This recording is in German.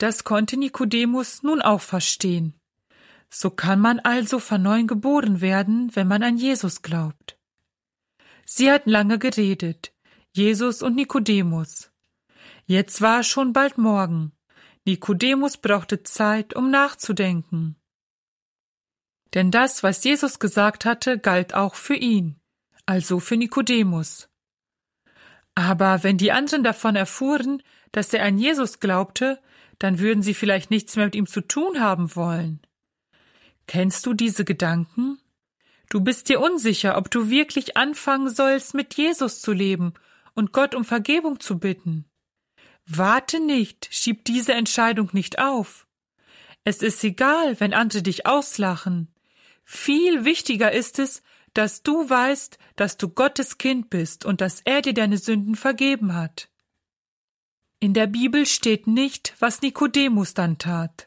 Das konnte Nikodemus nun auch verstehen. So kann man also von neuem geboren werden, wenn man an Jesus glaubt. Sie hatten lange geredet, Jesus und Nikodemus. Jetzt war schon bald Morgen. Nikodemus brauchte Zeit, um nachzudenken. Denn das, was Jesus gesagt hatte, galt auch für ihn, also für Nikodemus. Aber wenn die anderen davon erfuhren, dass er an Jesus glaubte, dann würden sie vielleicht nichts mehr mit ihm zu tun haben wollen. Kennst du diese Gedanken? Du bist dir unsicher, ob du wirklich anfangen sollst, mit Jesus zu leben und Gott um Vergebung zu bitten. Warte nicht, schieb diese Entscheidung nicht auf. Es ist egal, wenn andere dich auslachen. Viel wichtiger ist es, dass du weißt, dass du Gottes Kind bist und dass er dir deine Sünden vergeben hat. In der Bibel steht nicht, was Nikodemus dann tat.